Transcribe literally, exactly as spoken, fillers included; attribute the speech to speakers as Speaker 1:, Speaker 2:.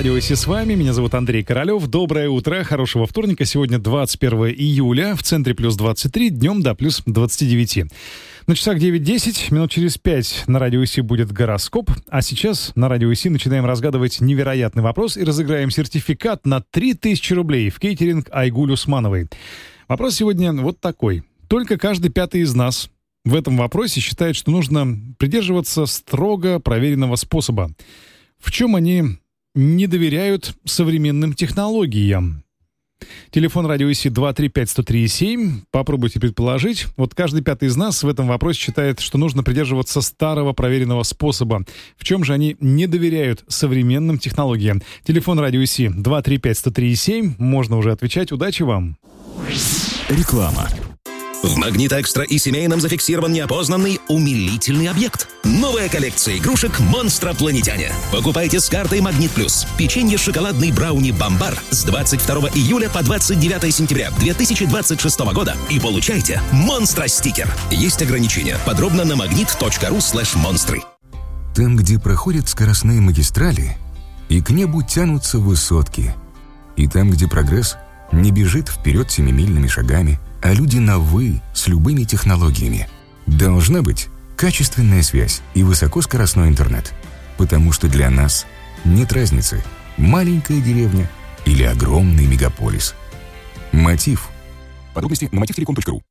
Speaker 1: Радио ИС с вами. Меня зовут Андрей Королёв. Доброе утро, хорошего вторника. Сегодня двадцать первое июля. В центре плюс двадцать три, днем до плюс двадцать девять. На часах девять десять, минут через пять на Радио ИС будет гороскоп. А сейчас на Радио ИС начинаем разгадывать невероятный вопрос и разыграем сертификат на три тысячи рублей в кейтеринг Айгуль Усмановой. Вопрос сегодня вот такой. Только каждый пятый из нас в этом вопросе считает, что нужно придерживаться строго проверенного способа. В чем они не доверяют современным технологиям? Телефон Радио ИС два три пять сто три семь. Попробуйте предположить. Вот каждый пятый из нас в этом вопросе считает, что нужно придерживаться старого проверенного способа. В чем же они не доверяют современным технологиям? Телефон Радио ИС два три пять сто три семь. Можно уже отвечать. Удачи вам.
Speaker 2: Реклама.
Speaker 3: В «Магнит Экстра» и семейном зафиксирован неопознанный умилительный объект. Новая коллекция игрушек «Монстропланетяне». Покупайте с картой «Магнит Плюс». Печенье шоколадный брауни «Бомбар» с двадцать второго июля по двадцать девятое сентября две тысячи двадцать шестого года и получайте «Монстро-стикер». Есть ограничения. Подробно на магнит точка ру слэш монстры.
Speaker 2: Там, где проходят скоростные магистрали, и к небу тянутся высотки. И там, где прогресс не бежит вперед семимильными шагами, а люди на «вы» с любыми технологиями. Должна быть качественная связь и высокоскоростной интернет. Потому что для нас нет разницы, маленькая деревня или огромный мегаполис. Мотив. Подробности на мотив телеком точка ру.